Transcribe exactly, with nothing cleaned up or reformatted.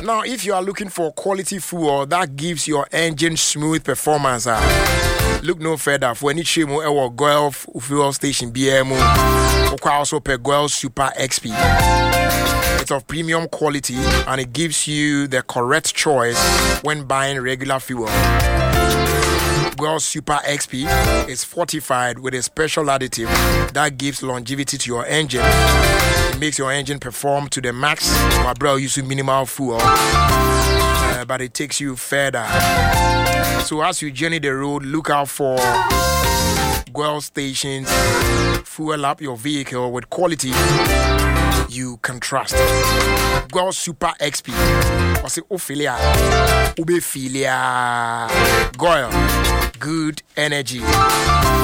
Now, if you are looking for quality fuel that gives your engine smooth performance, uh, look no further. For any chimo or Gulf fuel station B M O, or also per Gulf Super X P. It's of premium quality and it gives you the correct choice when buying regular fuel. Gulf Super X P is fortified with a special additive that gives longevity to your engine. It makes your engine perform to the max. My bro using minimal fuel, uh, but it takes you further. So as you journey the road, look out for Gulf stations. Fuel up your vehicle with quality you can trust. Gulf Super X P. Or say Ophelia, Ubephilia, Goyle, good energy.